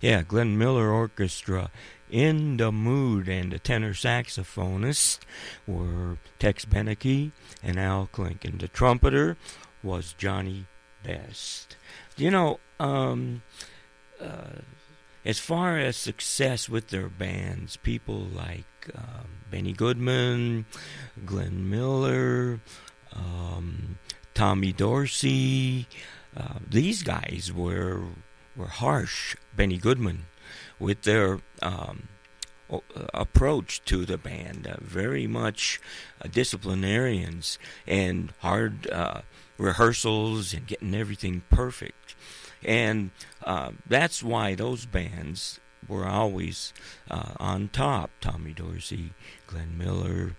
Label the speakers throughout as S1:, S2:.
S1: Yeah, Glenn Miller Orchestra, In the Mood, and the tenor saxophonists were Tex Beneke and Al Klink, and the trumpeter was Johnny Best. You know, as far as success with their bands, people like Benny Goodman, Glenn Miller, Tommy Dorsey, these guys were harsh. Benny Goodman, with their approach to the band, very much disciplinarians and hard rehearsals and getting everything perfect. And that's why those bands were always on top. Tommy Dorsey, Glenn Miller,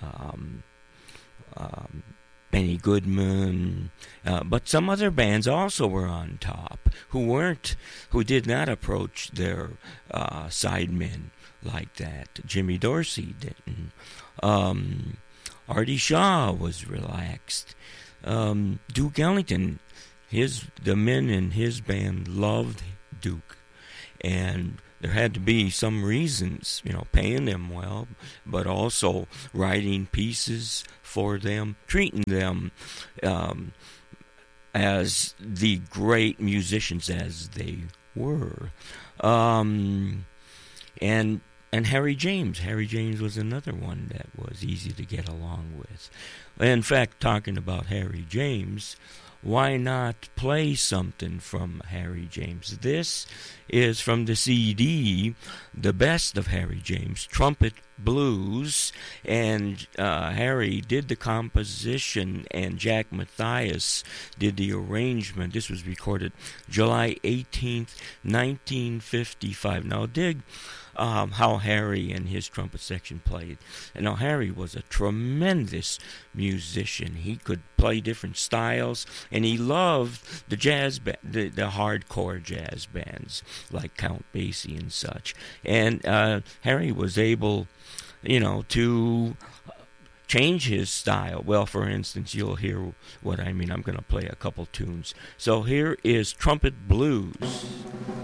S1: Benny Goodman, but some other bands also were on top who did not approach their sidemen like that. Jimmy Dorsey didn't. Artie Shaw was relaxed. Duke Ellington, the men in his band loved Duke, and there had to be some reasons, paying them well, but also writing pieces for them, treating them as the great musicians as they were. And Harry James. Harry James was another one that was easy to get along with. In fact, talking about Harry James, why not play something from Harry James? This is from the CD, The Best of Harry James, Trumpet Blues, and Harry did the composition and Jack Mathias did the arrangement. This was recorded July 18th, 1955. Now dig how Harry and his trumpet section played. And now Harry was a tremendous musician. He could play different styles, and he loved the jazz, the hardcore jazz bands like Count Basie and such. And Harry was able, to change his style. Well, for instance, you'll hear what I mean. I'm going to play a couple tunes. So here is Trumpet Blues.